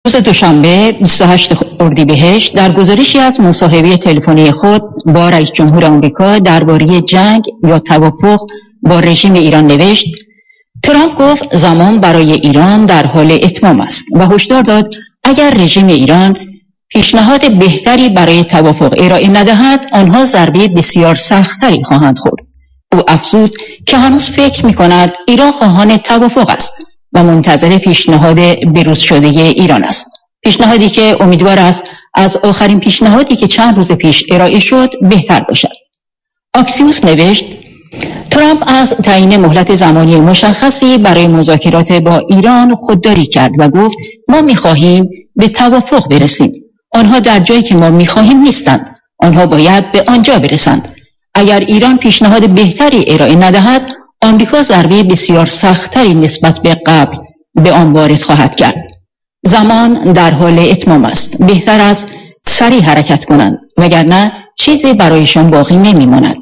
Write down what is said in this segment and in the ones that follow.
روز دوشنبه 28 اردیبهشت در گزارشی از مصاحبه تلفنی خود با رئیس جمهور آمریکا درباره جنگ یا توافق با رژیم ایران نوشت: ترامپ گفت زمان برای ایران در حال اتمام است و هشدار داد اگر رژیم ایران پیشنهاد بهتری برای توافق ارائه ندهد آنها ضربه بسیار سخت‌تری خواهند خورد. او افزود که هنوز فکر می‌کند ایران خواهان توافق است و منتظر پیشنهاد بروز شده ایران است. پیشنهادی که امیدوار است از آخرین پیشنهادی که چند روز پیش ارائه شد بهتر باشد. آکسیوس نوشت: ترامپ از تعیین مهلت زمانی مشخصی برای مذاکرات با ایران خودداری کرد و گفت ما می‌خواهیم به توافق برسیم. آنها در جایی که ما می‌خواهیم نیستند. آنها باید به آنجا برسند. اگر ایران پیشنهاد بهتری ارائه ندهد، آمریکا ضربه بسیار سخت‌تری نسبت به قبل به آن وارد خواهد کرد. زمان در حال اتمام است. بهتر است سریع حرکت کنند وگرنه چیزی برایشان باقی نمی‌ماند.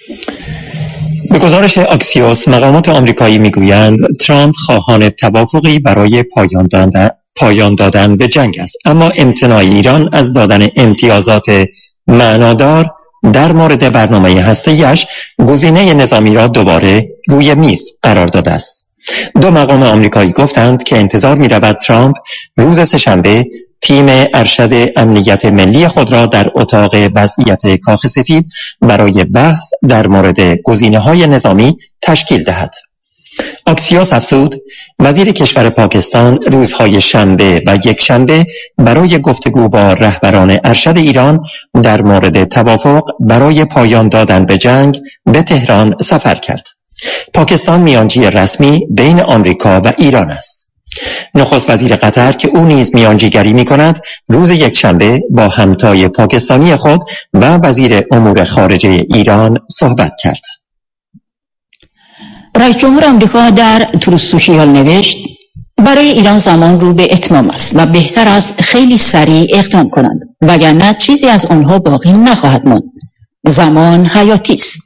به گزارش آکسیوس مقامات آمریکایی میگویند ترامپ خواهان توافقی برای پایان دادن به جنگ است، اما امتناع ایران از دادن امتیازات معنادار در مورد برنامه هسته‌ایش گزینه نظامی را دوباره روی میز قرار داده است. دو مقام آمریکایی گفتند که انتظار می‌رود ترامپ روز سه‌شنبه تیم ارشد امنیت ملی خود را در اتاق وضعیت کاخ سفید برای بحث در مورد گزینه‌های نظامی تشکیل دهد. آکسیوس افزود وزیر کشور پاکستان روزهای شنبه و یکشنبه برای گفتگو با رهبران ارشد ایران در مورد توافق برای پایان دادن به جنگ به تهران سفر کرد. پاکستان میانجی رسمی بین آمریکا و ایران است. نخست وزیر قطر که او نیز میانجیگری می‌کند روز یکشنبه با همتای پاکستانی خود و وزیر امور خارجه ایران صحبت کرد. رئیس جمهور آمریکا در تروث سوشیال نوشت برای ایران زمان رو به اتمام است و بهتر است خیلی سریع اقدام کنند وگرنه چیزی از آنها باقی نخواهد ماند. زمان حیاتی است.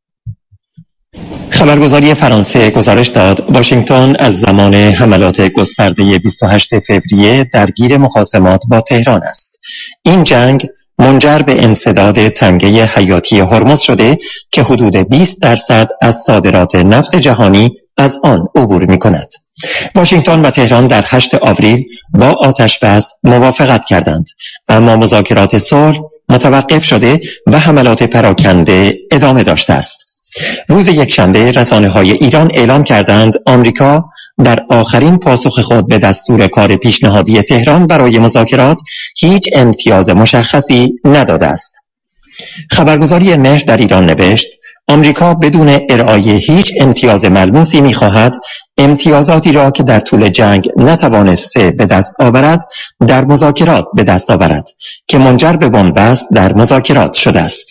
خبرگزاری فرانسه گزارش داد واشنگتن از زمان حملات گسترده 28 فوریه درگیر مخاصمات با تهران است. این جنگ منجر به انسداد تنگه حیاتی هرمز شده که حدود 20% از صادرات نفت جهانی از آن عبور می‌کند. واشنگتن و تهران در 8 آوریل با آتش‌بس موافقت کردند، اما مذاکرات صلح متوقف شده و حملات پراکنده ادامه داشته است. روز یکشنبه رسانه‌های ایران اعلام کردند آمریکا در آخرین پاسخ خود به دستور کار پیشنهادی تهران برای مذاکرات هیچ امتیاز مشخصی نداده است. خبرگزاری مهر در ایران نوشت آمریکا بدون ارائه هیچ امتیاز ملموسی می‌خواهد امتیازاتی را که در طول جنگ نتوانسته به دست آورد در مذاکرات به دست آورد که منجر به بنبست در مذاکرات شده است.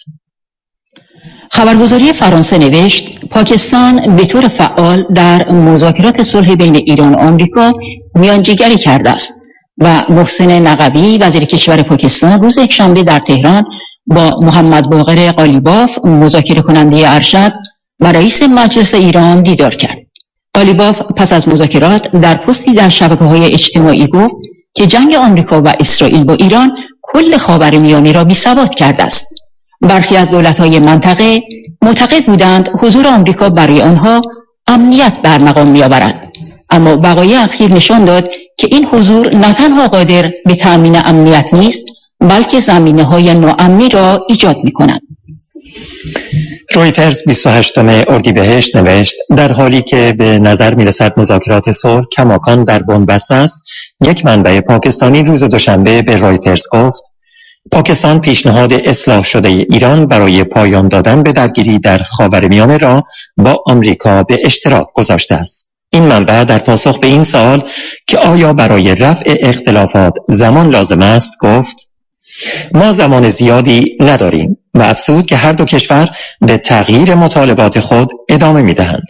خبرگزاری فرانسه نوشت پاکستان به طور فعال در مذاکرات صلح بین ایران و آمریکا میانجیگری کرده است و محسن نقوی وزیر کشور پاکستان روز یکشنبه در تهران با محمد باقر قالیباف مذاکره کننده ارشد و رئیس مجلس ایران دیدار کرد. قالیباف پس از مذاکرات در پستی در شبکه‌های اجتماعی گفت که جنگ آمریکا و اسرائیل با ایران کل خاورمیانه را بی‌ثبات کرده است. برخی از دولت‌های منطقه معتقد بودند حضور آمریکا برای آنها امنیت بر مقام می‌آورد، اما وقایع اخیر نشان داد که این حضور نه تنها قادر به تأمین امنیت نیست بلکه زمینه‌های ناامنی را ایجاد می‌کند. رویترز 28 اردیبهشت نوشت در حالی که به نظر می‌رسد مذاکرات صلح کماکان در بنبست است، یک منبع پاکستانی روز دوشنبه به رویترز گفت پاکستان پیشنهاد اصلاح شده ایران برای پایان دادن به درگیری در خاورمیانه را با آمریکا به اشتراک گذاشته است. این منبع در پاسخ به این سوال که آیا برای رفع اختلافات زمان لازم است گفت ما زمان زیادی نداریم و افزود که هر دو کشور به تغییر مطالبات خود ادامه می‌دهند.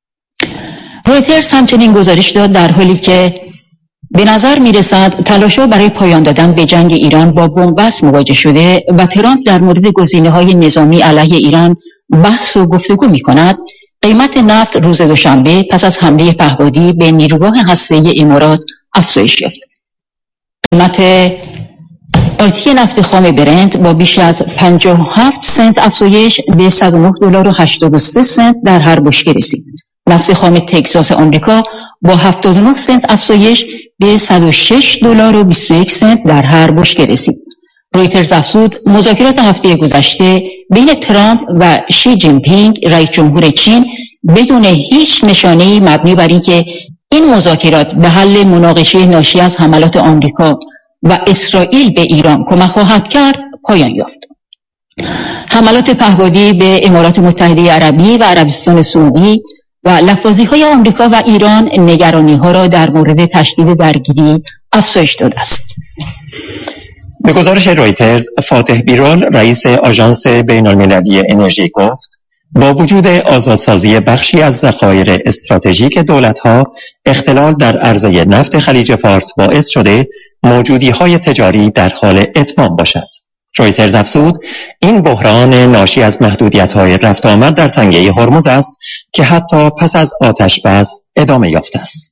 رویترز همچنین گزارش داد در حالی که به نظر می‌رسد تلاش‌ها برای پایان دادن به جنگ ایران با بنبست مواجه شده و ترامپ در مورد گزینه‌های نظامی علیه ایران بحث و گفتگو می‌کند، قیمت نفت روز دوشنبه پس از حمله پهپادی به نیروگاه هسته‌ای امارات افزایش یافت. قیمت آتی نفت خام برنت با بیش از 57 سنت افزایش به $109.83 در هر بشکه رسید. نفت خام تگزاس آمریکا با 79 سنت افزایش به $106.21 در هر بشکه رسید. رویترز افزود مذاکرات هفته گذشته بین ترامپ و شی جین پینگ رئیس جمهور چین بدون هیچ نشانه‌ای مبنی بر اینکه این مذاکرات به حل مناقشه ناشی از حملات آمریکا و اسرائیل به ایران کمک خواهد کرد پایان یافت. حملات پهپادی به امارات متحده عربی و عربستان سعودی و لفاظی‌های آمریکا و ایران نگرانی‌ها را در مورد تشدید درگیری افزایش داده است. به گزارش رویترز، فاتح بیرول رئیس آژانس بین‌المللی انرژی گفت با وجود آزادسازی بخشی از ذخایر استراتژیک دولت‌ها، اختلال در عرضه نفت خلیج فارس باعث شده موجودی‌های تجاری در حال اتمام باشد. رویترز افزود این بحران ناشی از محدودیت‌های رفت آمد در تنگه هرمز است که حتی پس از آتش بس ادامه یافته است.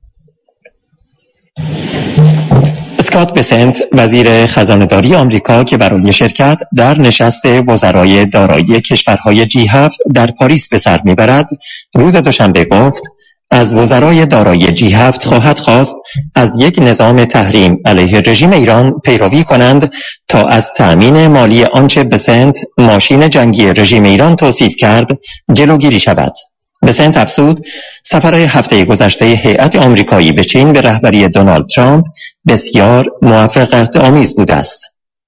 اسکات بسنت وزیر خزانه‌داری آمریکا که برای شرکت در نشست وزرای دارایی کشورهای G7 در پاریس به سر میبرد، روز دوشنبه گفت از وزرای دارایی G7 خواهد خواست از یک نظام تحریم علیه رژیم ایران پیروی کنند تا از تأمین مالی آنچه بسنت ماشین جنگی رژیم ایران توصیف کرد جلوگیری شود. بسنت افزود سفر هفته گذشته هیئت آمریکایی به چین به رهبری دونالد ترامپ بسیار موفقیت آمیز بوده است.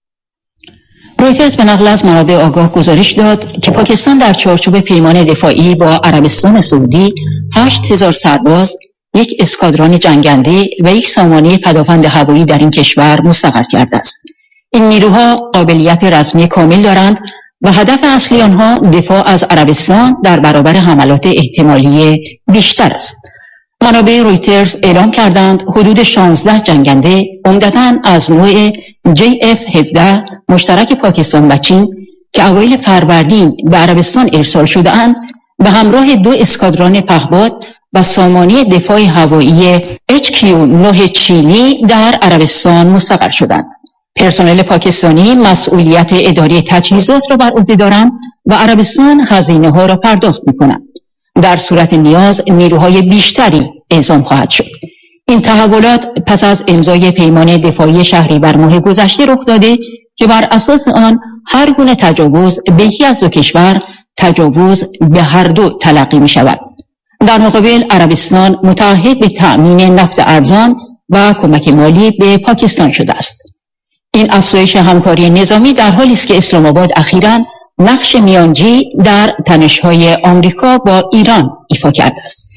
رویترز به نقل از منابع آگاه گزارش داد که پاکستان در چارچوب پیمان دفاعی با عربستان سعودی 8,000 سرباز، یک اسکادران جنگنده و یک سامانه پدافند هوایی در این کشور مستقر کرده است. این نیروها قابلیت رزمی کامل دارند و هدف اصلی آنها دفاع از عربستان در برابر حملات احتمالی بیشتر است. منابع رویترز اعلام کردند حدود 16 جنگنده عمدتاً از نوع JF-17 مشترک پاکستان و چین که اوایل فروردین به عربستان ارسال شده‌اند به همراه 2 اسکادران پهپاد و سامانه دفاع هوایی HQ-9 چینی در عربستان مستقر شدند. پرسنل پاکستانی مسئولیت اداره تجهیزات را بر عهده دارند و عربستان هزینه‌ها را پرداخت می‌کنند. در صورت نیاز نیروهای بیشتری اعزام خواهد شد. این تحولات پس از امضای پیمان دفاعی شهریور ماه گذشته رخ داده که بر اساس آن هر گونه تجاوز به یکی از دو کشور تجاوز به هر دو تلقی می شود. در مقابل عربستان متعهد به تأمین نفت ارزان و کمک مالی به پاکستان شده است. این افزایش همکاری نظامی در حالی است که اسلام آباد اخیراً نقش میانجی در تنش‌های آمریکا با ایران ایفا کرده است.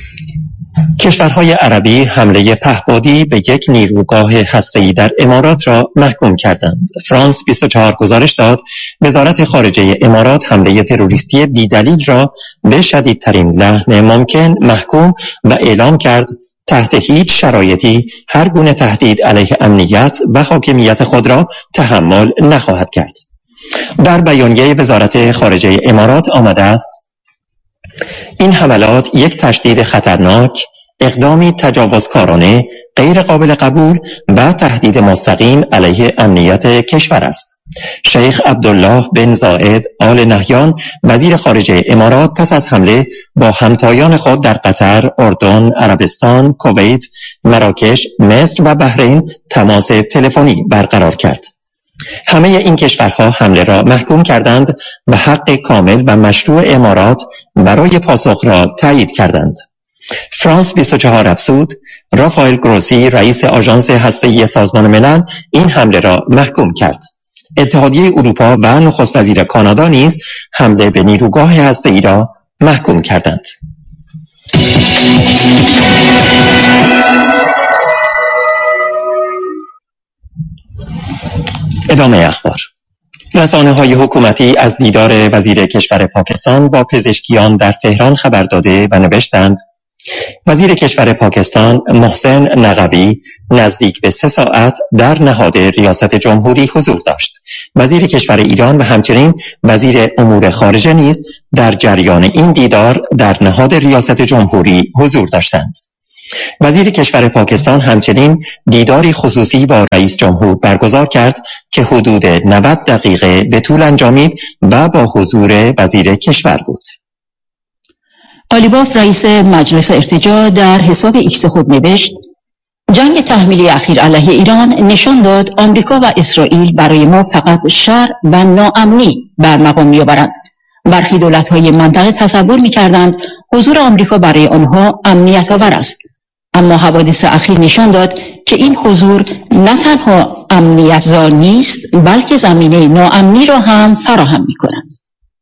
کشورهای عربی حمله پهپادی به یک نیروگاه هسته‌ای در امارات را محکوم کردند. فرانس 24 گزارش داد وزارت خارجه امارات حمله تروریستی بی‌دلیل را به شدیدترین لحن ممکن محکوم و اعلام کرد تحت هیچ شرایطی هر گونه تهدید علیه امنیت و حاکمیت خود را تحمل نخواهد کرد. در بیانیه وزارت خارجه امارات آمده است این حملات یک تشدید خطرناک، اقدامی تجاوزکارانه، غیر قابل قبول و تهدید مستقیم علیه امنیت کشور است. شیخ عبدالله بن زاید آل نهیان وزیر خارجه امارات پس از حمله با همتایان خود در قطر، اردن، عربستان، کویت، مراکش، مصر و بحرین تماس تلفنی برقرار کرد. همه این کشورها حمله را محکوم کردند و حق کامل و مشروع امارات برای پاسخ را تایید کردند. فرانس 24 افزود رافائل گروسی رئیس آژانس هسته‌ای سازمان ملل این حمله را محکوم کرد. اتحادیه اروپا و نخست وزیر کانادا نیز حمله به نیروگاه هسته‌ای را محکوم کردند. ادامه اخبار. رسانه‌های حکومتی از دیدار وزیر کشور پاکستان با پزشکیان در تهران خبر داده و نوشتند وزیر کشور پاکستان محسن نقوی نزدیک به 3 ساعت در نهاد ریاست جمهوری حضور داشت. وزیر کشور ایران و همچنین وزیر امور خارجه نیز در جریان این دیدار در نهاد ریاست جمهوری حضور داشتند. وزیر کشور پاکستان همچنین دیداری خصوصی با رئیس جمهور برگزار کرد که حدود 90 دقیقه به طول انجامید و با حضور وزیر کشور بود. قالیباف رئیس مجلس ارتجاع در حساب ایکس خود نوشت: جنگ تحمیلی اخیر علیه ایران نشان داد آمریکا و اسرائیل برای ما فقط شر و ناامنی بر مقام می‌آورند. برخی دولت‌های منطقه تصور می‌کردند حضور آمریکا برای آنها امنیت آور است. اما حوادث اخیر نشان داد که این حضور نه تنها امنیت زا نیست، بلکه زمینه ناامنی را هم فراهم می‌کند.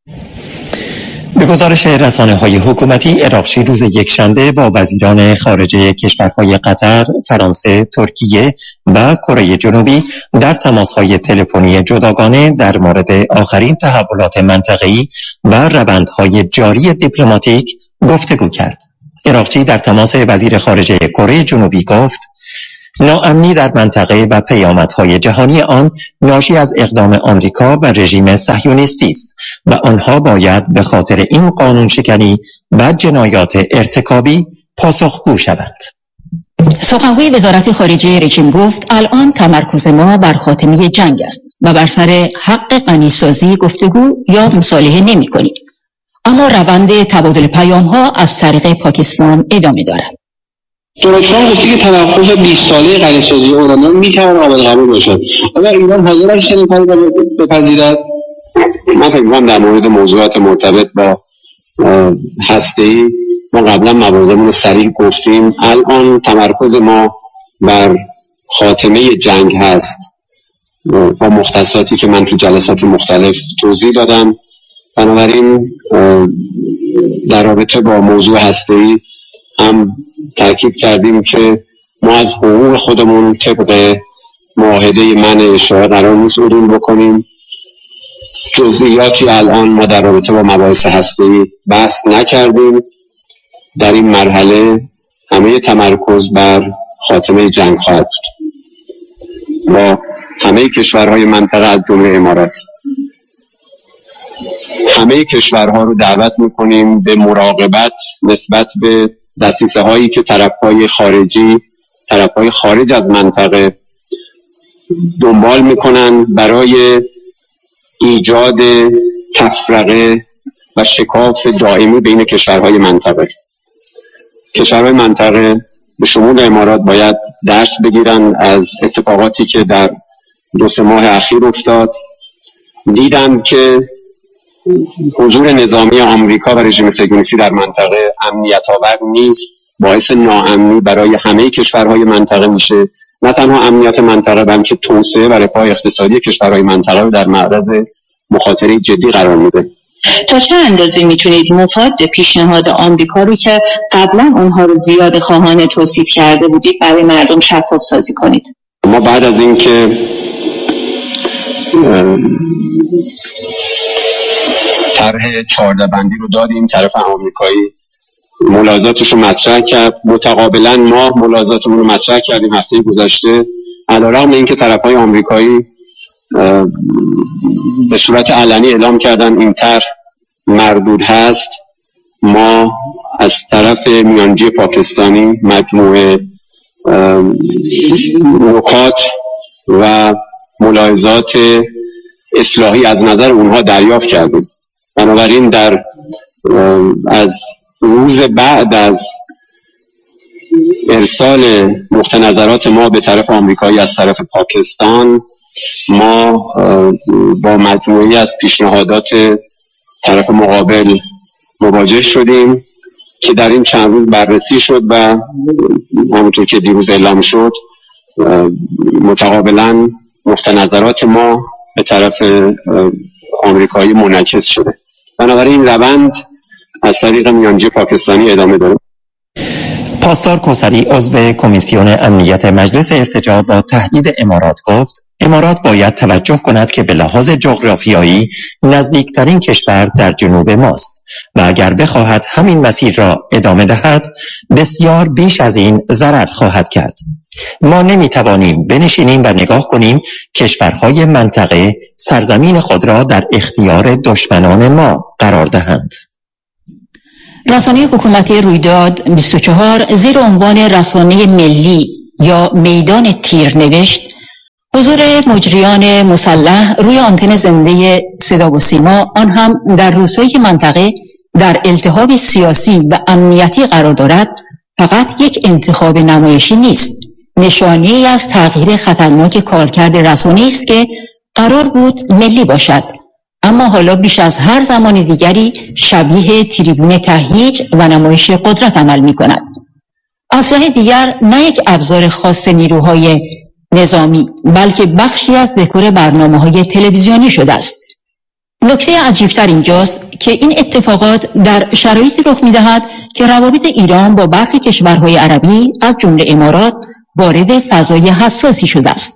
به گزارش رسانه‌های حکومتی، عراقچی روز یکشنبه با وزیران خارجه کشورهای قطر، فرانسه، ترکیه و کره جنوبی در تماس‌های تلفنی جداگانه در مورد آخرین تحولات منطقه‌ای و روندهای جاری دیپلماتیک گفتگو کرد. عراقچی در تماس وزیر خارجه کره جنوبی گفت: ناامنی در منطقه و پیامدهای جهانی آن ناشی از اقدام آمریکا و رژیم صهیونیستی است و آنها باید به خاطر این قانون شکنی و جنایات ارتکابی پاسخگو شوند. سخنگوی وزارت خارجه رژیم گفت: الان تمرکز ما بر خاتمه جنگ است و بر سر حق غنیسازی گفتگو یا مصالحه نمی‌کنیم. اما روند تبادل پیام‌ها از طریق پاکستان ادامه دارد. دونالد ترامپ گفته که توقف 20 ساله غنیسازی اورانیوم میتواند قابل قبول باشد. اگر ایران حاضر است چنین کاری را بپذیرد، من فکر می‌کنم در مورد موضوعات مرتبط با هسته‌ای ما قبلا موازمون رو صریح گفتیم. الان تمرکز ما بر خاتمه جنگ هست با مختصاتی که من تو جلسات مختلف توضیح دادم. بنابراین در رابطه با موضوع هسته‌ای هم تاکید کردیم که ما از حقوق خودمون طبق معاهده منع اشاعه قرار نیست عدول بکنیم. جزئیاتی الان ما در رابطه با مباحث هسته‌ای بحث نکردیم. در این مرحله همه تمرکز بر خاتمه جنگ خواهد بود. با همه کشورهای منطقه از جمله امارات، همه کشورها رو دعوت می‌کنیم به مراقبت نسبت به دسیسه هایی که طرفهای خارج از منطقه دنبال میکنن برای ایجاد تفرقه و شکاف دائمی بین کشورهای منطقه. کشورهای منطقه به شمول امارات باید درس بگیرن از اتفاقاتی که در 2-3 ماه اخیر افتاد. دیدم که حضور نظامی آمریکا و رژیم صهیونیستی در منطقه امنیت آور نیست، باعث ناامنی برای همه کشورهای منطقه میشه. نه تنها امنیت منطقه بلکه توسعه و رفاه اقتصادی کشورهای منطقه رو در معرض مخاطره جدی قرار میده. تا چه اندازه میتونید مفاد پیشنهاد آمریکا رو که قبلا اونها رو زیاد خواهانه توصیف کرده بودید برای مردم شفاف سازی کنید؟ ما بعد از اینکه طرح 14 بندی رو دادیم، طرف آمریکایی ملاحظاتش رو مطرح کرد، متقابلا ما ملاحظاتمون رو مطرح کردیم هفته گذشته. علیرغم اینکه طرفهای آمریکایی به صورت علنی اعلام کردن این طرح مردود هست، ما از طرف میانجی پاکستانی مجموعه نکات و ملاحظات اصلاحی از نظر اونها دریافت کردیم. بنابراین از روز بعد از ارسال نقطه نظرات ما به طرف آمریکایی از طرف پاکستان، ما با مجموعی از پیشنهادات طرف مقابل مواجه شدیم که در این چند روز بررسی شد و همونطور که دیروز اعلام شد متقابلا نقطه نظرات ما به طرف آمریکایی منعکس شده. بنابراین روند از طریق میانجی پاکستانی ادامه داره. پاسدار کوثری عضو کمیسیون امنیت مجلس ارتجاع با تهدید امارات گفت: امارات باید توجه کند که به لحاظ جغرافیایی نزدیکترین کشور در جنوب ماست و اگر بخواهد همین مسیر را ادامه دهد بسیار بیش از این ضرر خواهد کرد. ما نمیتوانیم بنشینیم و نگاه کنیم کشورهای منطقه سرزمین خود را در اختیار دشمنان ما قرار دهند. رسانه حکومتی رویداد 24 زیر عنوان رسانه ملی یا میدان تیر نوشت حضور مجریان مسلح روی آنتن زنده صدا و سیما، آن هم در روزهایی که منطقه در التهاب سیاسی و امنیتی قرار دارد، فقط یک انتخاب نمایشی نیست، نشانه‌ای از تغییر خطرناک کارکرد رسانه‌ای است که قرار بود ملی باشد، اما حالا بیش از هر زمان دیگری شبیه تریبون تهییج و نمایش قدرت عمل می‌کند. از راه دیگر نه یک ابزار خاص نیروهای نظامی، بلکه بخشی از دکور برنامه‌های تلویزیونی شده است. نکته عجیب‌تر اینجاست که این اتفاقات در شرایطی رخ می‌دهد که روابط ایران با برخی کشورهای عربی از جمله امارات وارد فضای حساسی شده است.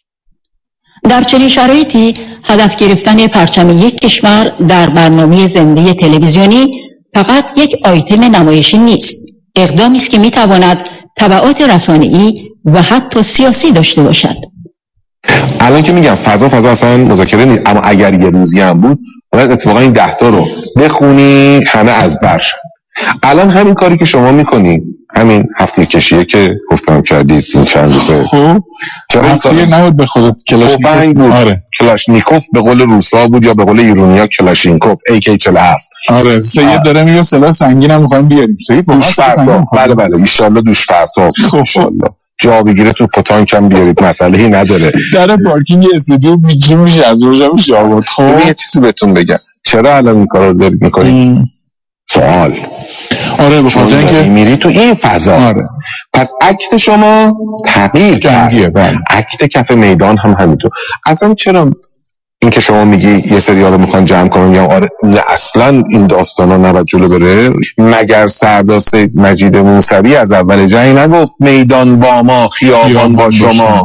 در چنین شرایطی هدف گرفتن پرچم یک کشور در برنامه زنده تلویزیونی فقط یک آیتم نمایشی نیست، اقدامی است که می‌تواند تبعات رسانه‌ای و حتی سیاسی داشته باشد. الان که میگم فضا اصلا مذاکره نیست، اما اگر یه روزی هم بود باید اتفاقا این 10 تا رو بخونی همه از بر شد. الان همین کاری که شما میکنی، همین هفته کشیه که گفتم کردید این چند روزه، خب هفته نبود به خودت کلاشینکوف بود. آره. کلاشینکوف به قول روسا بود یا به قول ایرونیا کلاشینکوف AK-47. آره سید داره میگه سلاح سنگین هم میخوایم بیاریم. سید دوش پرتاب. بله ان شاءالله دوش پرتاب. ان شاءالله جا بگیره تو پتانک هم بیارید، مسئله‌ای نداره. در پارکینگ استودیو میشه از روزا میشه آورد. خب یه چیزی بهتون بگم، چرا الان این کارو دارید میکنید؟ سوال. آره به خاطر اینکه میری تو این فضا. آره. پس اکت شما تغییر جنگیه. اکت کف میدان هم همینطور. اصلا چرا این که شما میگی یه سری ها رو میخوان جمع کنن، یا آره نه اصلا این داستانا نباید جلو بره؟ مگر سردار سید مجید موسوی از اول جنگ نگفت میدان با ما خیابان با شما؟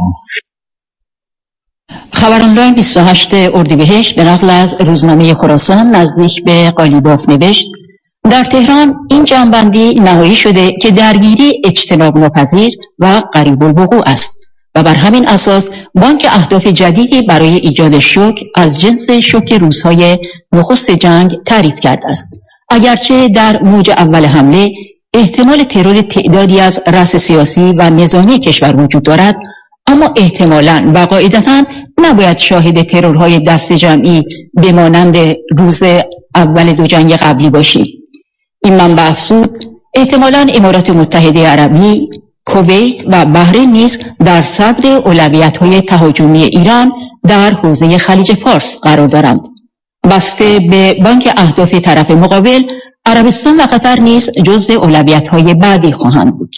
خبر آنلاین 28 اردیبهشت به نقل از روزنامه خراسان نزدیک به قالیباف نوشت در تهران این جمع‌بندی نهایی شده که درگیری اجتناب ناپذیر و قریب الوقوع است و بر همین اساس بانک اهداف جدیدی برای ایجاد شوک از جنس شوک روزهای نخست جنگ تعریف کرده است. اگرچه در موج اول حمله احتمال ترور تعدادی از رأس سیاسی و نظامی کشور وجود دارد، اما احتمالاً و قاعدتاً نباید شاهد ترورهای دست جمعی به مانند روز اول دو جنگ قبلی باشیم. این منبع افزود احتمالاً امارات متحده عربی، کویت و بحرین نیز در صدر اولویت‌های تهاجمی ایران در حوزه خلیج فارس قرار دارند. بسته به بانک اهداف طرف مقابل، عربستان و قطر نیز جزو اولویت‌های بعدی خواهند بود.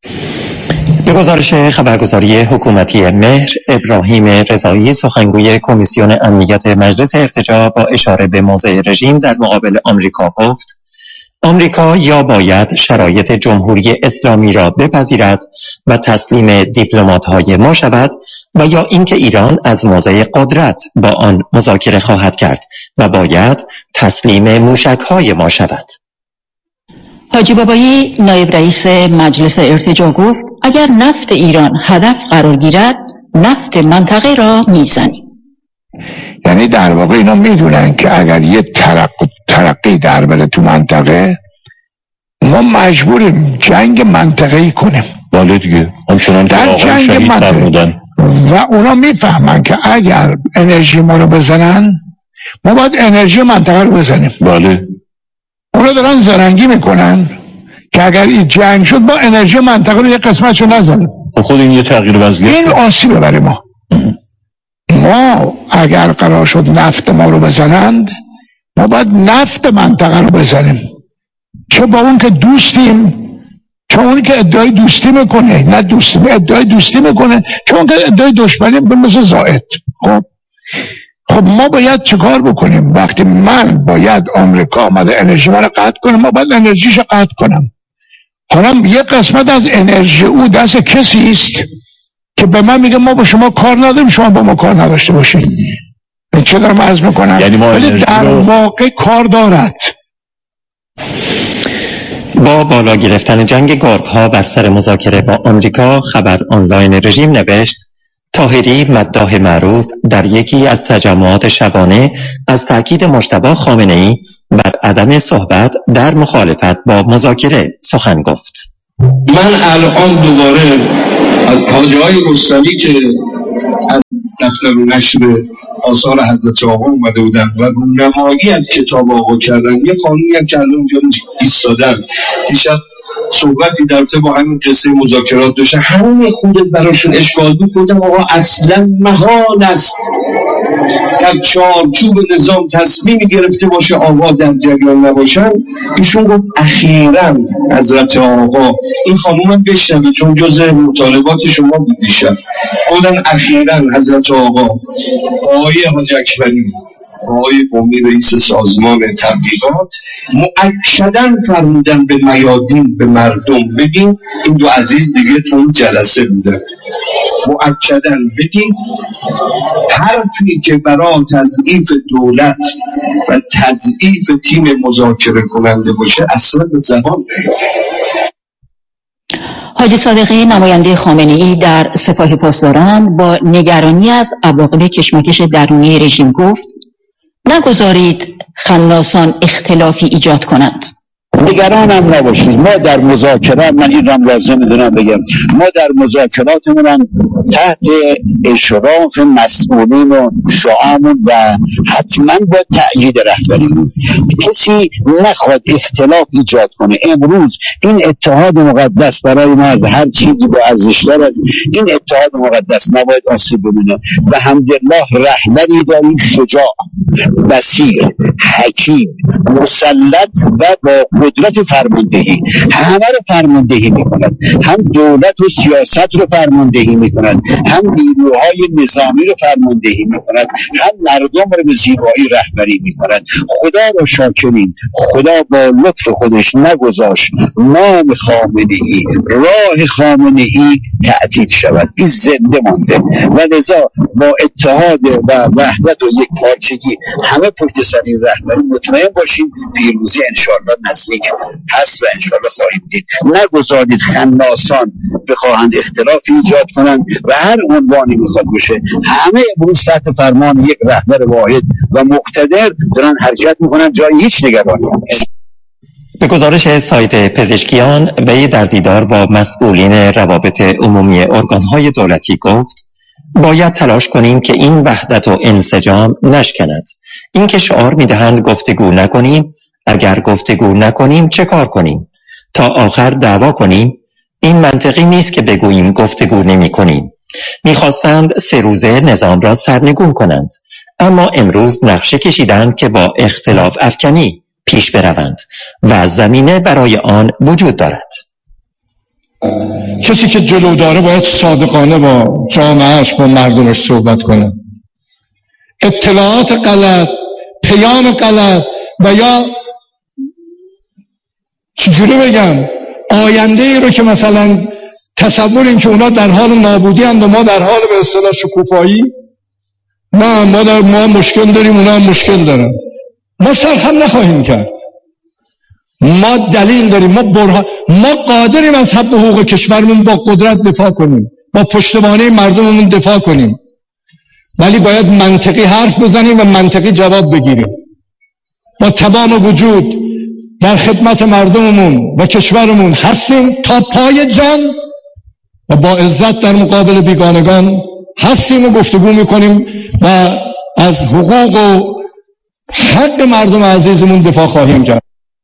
به گزارش خبرگزاری حکومتی مهر، ابراهیم رضایی سخنگوی کمیسیون امنیت مجلس ارتجاع با اشاره به موضع رژیم در مقابل آمریکا گفت آمریکا یا باید شرایط جمهوری اسلامی را بپذیرد و تسلیم دیپلمات‌های ما شود و یا اینکه ایران از موضع قدرت با آن مذاکره خواهد کرد و باید تسلیم موشک‌های ما شود. حاجی بابایی نایب رئیس مجلس ارتجاع گفت اگر نفت ایران هدف قرار گیرد نفت منطقه را میزنیم. یعنی در واقع اینا میدونن که اگر یه ترقی در بره تو منطقه ما مجبوریم جنگ منطقه‌ای کنیم. بله دیگه همچنان در جنگ منطقه‌ای و اونا میفهمن که اگر انرژی ما رو بزنن ما باید انرژی منطقه رو بزنیم. بله اونا دارن زرنگی میکنن که اگر این جنگ شد با انرژی منطقه رو یه قسمتش رو نزنیم. خود این یه تغییر وضعیت، این آسیبه برای ما اگر قرار شد نفت ما رو بزنند ما باید نفت منطقه رو بزنیم، چه با اون که دوستیم، چه اون که ادعای دوستی میکنه، نه دوستی ادعای دوستی میکنه، چه اون که ادعای دشمنی مثل زائد. خب ما باید چیکار بکنیم؟ وقتی من باید آمریکا آمده انرژی من رو قطع کنم، ما باید انرژیش رو قطع کنم. حالا یه قسمت از انرژی او دست کسی است که به من میگه ما با شما کار نداریم، شما با ما کار نداشته باشید. چه دارم عرض میکنم؟ یعنی ولی در واقع کار دارد. با بالا گرفتن جنگ گارد ها بر سر مذاکره با آمریکا، خبر آنلاین رژیم نوشت طاهری مداح معروف در یکی از تجمعات شبانه از تأکید مجتبی خامنه‌ای بر عدم صحبت در مخالفت با مذاکره سخن گفت. من الان دوباره از حاجی های رستمی که از دفتر نشر آثار حضرت آقا اومده بودن و رونمایی از کتاب آقا کردن، یه خانومی هم که الان اونجا ایستادن دیشب صحبتی در رابطه با همین قصه مذاکرات داشتن، همین خودت براشون اشکال بود. گفتم آقا اصلا محال است در چارچوب نظام تصمیمی گرفته باشه آقا در جریان نباشن. ایشون گفت اخیراً حضرت آقا، این خانوم هم بشنوه چون جزء مطالبات شما بود دیشب، گفتن اخیراً حضرت آقا آقای حاجی اکبری آقای قمی رئیس سازمان تبلیغات مؤکداً فرمودن به میادین به مردم بگین، این دو عزیز دیگه تو اون جلسه بودن، مؤکداً بگید حرفی که برای تضعیف دولت و تضعیف تیم مذاکره کننده باشه اصلا به زبان نیاد. حاجی صادقی نماینده خامنه‌ای در سپاه پاسداران با نگرانی از عواقب کشمکش درونی رژیم گفت نگذارید خناسان اختلافی ایجاد کنند. نگران هم نباشید، ما در مذاکرات، من این هم لازم میدونم بگم، ما در مذاکراتمون هم تحت اشراف مسئولین و شعامون و حتما با تأیید رهبریمون کسی نخواد اختلاف ایجاد کنه. امروز این اتحاد مقدس برای ما از هر چیزی با ارزش‌تر از این اتحاد مقدس نباید آسیب ببینه و الحمدلله رهبری داریم شجاع، بصیر، حکیم، مسلط و با قدرت فرماندهی، همه رو فرماندهی میکند، هم دولت و سیاست رو فرماندهی میکند، هم نیروهای نظامی رو فرماندهی میکند، هم مردم رو به زیبایی رهبری میکند. خدا رو شاکریم، خدا با لطف خودش نگذاشت نام خامنه‌ای، راه خامنه‌ای تعطیل شود، این زنده مانده و لذا با اتحاد و وحدت و یک پارچگی همه پشت سر این رهبری مطمئن باشیم پیروزی انشاءالله نزدیک هست و انشاءالله خواهیم دید. نگذارید خناسان بخواهند اختلاف ایجاد کنند و هر عنوانی میخواد باشه، همه امروز تحت فرمان یک رهبر واحد و مقتدر دارن حرکت میکنن، جای هیچ نگرانی نیست. به گزارش سایت پزشکیان، وی در دیدار با مسئولین روابط عمومی ارگانهای دولتی گفت باید تلاش کنیم که این وحدت و انسجام نشکند. این که شعار میدهند گفتگو نکنیم، اگر گفتگو نکنیم چه کار کنیم؟ تا آخر دعوا کنیم؟ این منطقی نیست که بگوییم گفتگو نمی کنیم. میخواستند 3 روزه نظام را سرنگون کنند، اما امروز نقشه کشیدند که با اختلاف افکنی پیش بروند و زمینه برای آن وجود دارد. کسی که جلو داره باید صادقانه با جامعهش، با مردمش صحبت کنه. اطلاعات غلط، پیام غلط و یا چجوری بگم آینده ای رو که مثلا تصور این که اونا در حال نابودی هستند و ما در حال به اصطلاح شکوفایی، نه ما مشکل داریم اونا هم مشکل دارن، ما سرخم نخواهیم کرد. ما دلیل داریم، ما قادریم از حق حقوق کشورمون با قدرت دفاع کنیم، با پشتوانه مردممون دفاع کنیم، ولی باید منطقی حرف بزنیم و منطقی جواب بگیریم. با تمام وجود در خدمت مردممون و کشورمون هستیم تا پای جان و با عزت در مقابل بیگانگان هستیم و گفتگو میکنیم و از حقوق و حق مردم عزیزمون دفاع خواهیم کرد.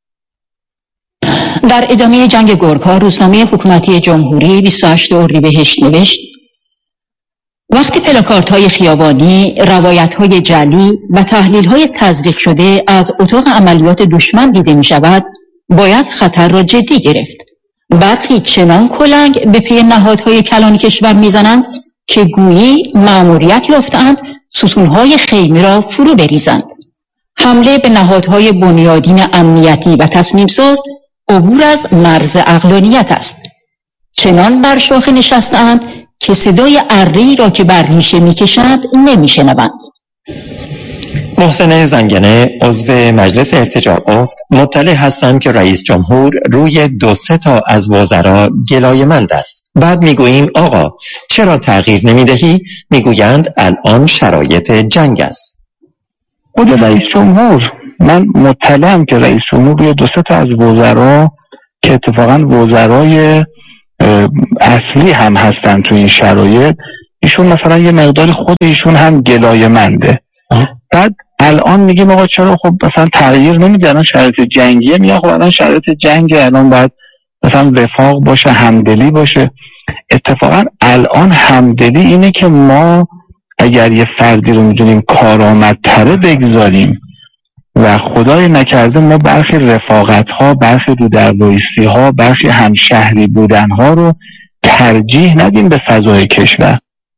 در ادامه جنگ گورکا، روزنامه حکومتی جمهوری 28 اردیبهشت نوشت وقتی پلاکاردهای خیابانی، روایت‌های جعلی و تحلیل‌های تزریق شده از اتاق عملیات دشمن دیده می‌شود، باید خطر را جدی گرفت. برخی چنان کلنگ به پی نهادهای کلان کشور می‌زنند که گویی مأموریت یافته‌اند ستون‌های خیمه را فرو بریزند. حمله به نهادهای بنیادین امنیتی و تصمیم‌ساز عبور از مرز عقلانیت است. چنان بر شاخه نشسته‌اند که صدای اره‌ای را که بر ریشه می‌کشند نمی‌شنوند. محسن زنگنه عضو مجلس ارتجاع گفت مطلع هستم که رئیس جمهور روی 2-3 تا از وزرا گلایه‌مند است. بعد میگوییم آقا چرا تغییر نمیدهی؟ میگویند الان شرایط جنگ است. خود رئیس جمهور، من مطلعم که رئیس جمهور روی 2-3 تا از وزرا که اتفاقا وزرای اصلی هم هستن تو این شرایط، ایشون مثلا یه مقدار خود ایشون هم گلایه‌منده. بعد الان میگیم آقا چرا خب مثلا تغییر نمیده، الان شرایط جنگیه، میگه خب الان شرایط جنگ، الان باید مثلا وفاق باشه، همدلی باشه. اتفاقا الان همدلی اینه که ما اگر یه فردی رو میدونیم کارآمدتره بگذاریم و خدای نکرده ما برخی رفاقت ها، برخی رو در رویسی ها، برخی همشهری بودن ها رو ترجیح ندیم به فضای کشور.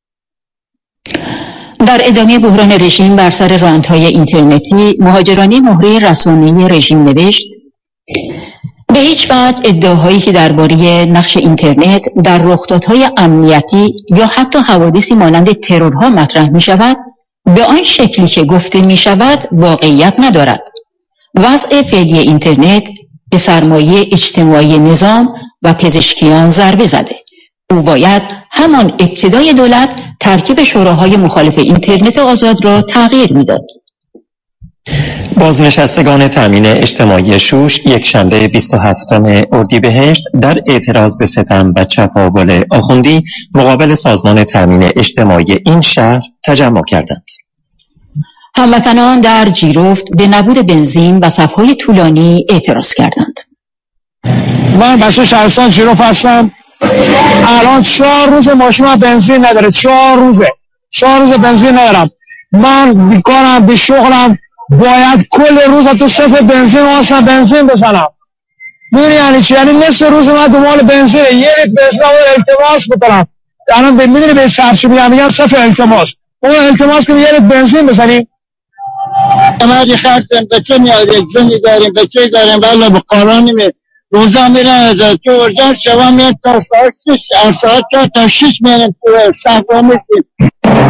در ادامه بحران رژیم بر سر رانت‌های اینترنتی، مهاجرانی مهره رسانه‌ای رژیم نوشت به هیچ وجه ادعاهایی که درباره نقش اینترنت در رخدادهای امنیتی یا حتی حوادثی مانند ترورها مطرح می شود به آن شکلی که گفته می شود واقعیت ندارد. وضع فعلی اینترنت به سرمایه اجتماعی نظام و پزشکیان ضربه زده. او باید همان ابتدای دولت ترکیب شوراهای مخالف اینترنت آزاد را تغییر میداد. بازنشستگان تامین اجتماعی شوش یکشنبه 27 اردیبهشت در اعتراض به ستم و چپاول آخوندی مقابل سازمان تامین اجتماعی این شهر تجمع کردند. هموطنان در جیرفت به نبود بنزین و صف‌های طولانی اعتراض کردند. من بچه شهرستان جیرفت هستم. الان 4 روز ماشین بنزین نداره. 4 روز بنزین ندارم. من بیکارم، بی شغلم، باید کل روز تو صف بنزین بزنم. می‌دونی یعنی چی؟ یعنی نصف روز من دنبال بنزینه. یه لیتر بنزین التماس بکنم. الان می‌دونی به صف میگن صف التماس. اون التماس که یه لیتر بنزین بزنیم. ما خرجم بچه میاد، یک زنی داریم، بچه داریم، ولی به قرآنی روزا میرن تو ارجان شما میاد تا ساعت 6 تا 6 میرن تو صف میسیم.